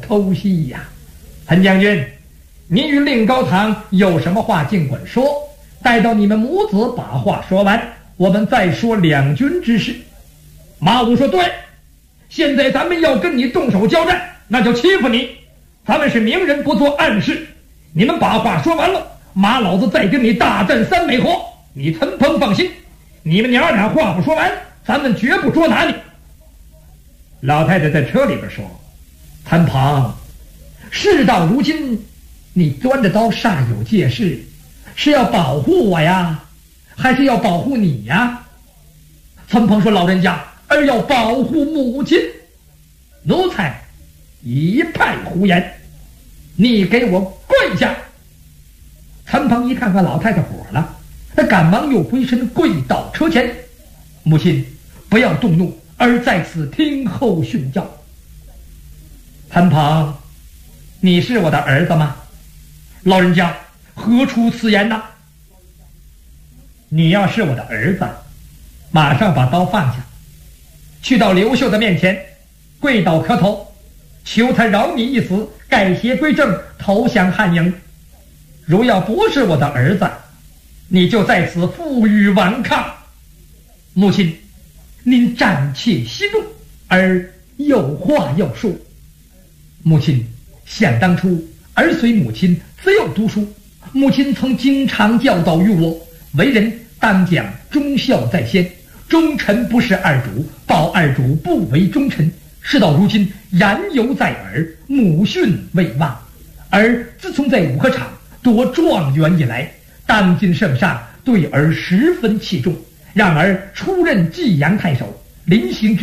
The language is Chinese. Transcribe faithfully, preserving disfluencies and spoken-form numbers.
偷袭呀。陈将军，你与令高堂有什么话尽管说，待到你们母子把话说完，我们再说两军之事。马武说：对，现在咱们要跟你动手交战，那就欺负你。咱们是明人不做暗事，你们把话说完了，马老子再跟你大战三美活。你陈鹏放心，你们娘俩话不说完，咱们绝不捉拿你。老太太在车里边说：陈鹏，事到如今，你端着刀煞有介事，是要保护我呀，还是要保护你呀？陈鹏说：老人家，儿要保护母亲。奴才一派胡言，你给我跪下！陈鹏一看看老太太火了，他赶忙又回身跪到车前。母亲不要动怒，儿在此听候训教。陈鹏，你是我的儿子吗？老人家何出此言呢？你要是我的儿子，马上把刀放下，去到刘秀的面前跪倒磕头，求他饶你一死，改邪归正，投降汉营。如要不是我的儿子，你就在此负隅顽抗。母亲，您暂且息怒，儿有话要说。母亲，想当初儿随母亲自幼读书，母亲曾经常教导于我，为人当讲忠孝在先，忠臣不是二主，报二主不为忠臣。事到如今，言犹在耳，母训未忘。儿自从在武科场夺状元以来，当今圣上对儿十分器重，让儿出任济阳太守，临行之